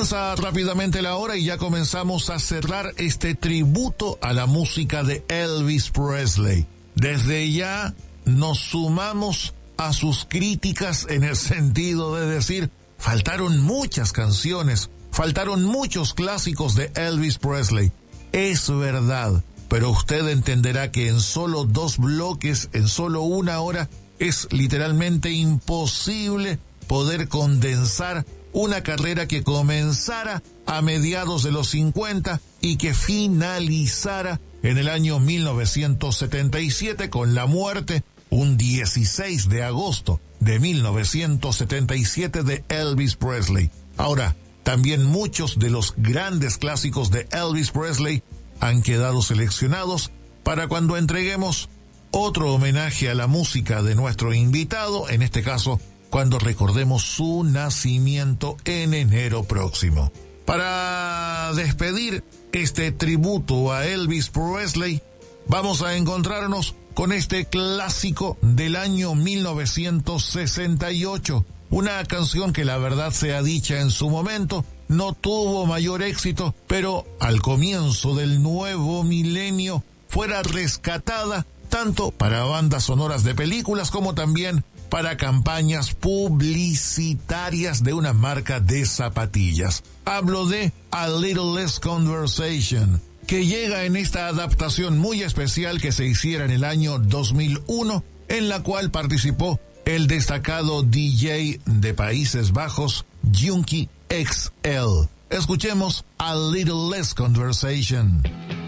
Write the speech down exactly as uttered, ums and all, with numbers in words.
Avanza rápidamente la hora y ya comenzamos a cerrar este tributo a la música de Elvis Presley. Desde ya nos sumamos a sus críticas en el sentido de decir, faltaron muchas canciones, faltaron muchos clásicos de Elvis Presley. Es verdad, pero usted entenderá que en solo dos bloques, en solo una hora, es literalmente imposible poder condensar una carrera que comenzara a mediados de los cincuenta y que finalizara en el año mil novecientos setenta y siete con la muerte, un dieciséis de agosto de mil novecientos setenta y siete, de Elvis Presley. Ahora, también muchos de los grandes clásicos de Elvis Presley han quedado seleccionados para cuando entreguemos otro homenaje a la música de nuestro invitado, en este caso, cuando recordemos su nacimiento en enero próximo. Para despedir este tributo a Elvis Presley, vamos a encontrarnos con este clásico del año mil novecientos sesenta y ocho, una canción que, la verdad sea dicha, en su momento no tuvo mayor éxito, pero al comienzo del nuevo milenio fuera rescatada tanto para bandas sonoras de películas como también para campañas publicitarias de una marca de zapatillas. Hablo de A Little Less Conversation, que llega en esta adaptación muy especial que se hiciera en el año dos mil uno, en la cual participó el destacado D J de Países Bajos, Junkie X L. Escuchemos A Little Less Conversation.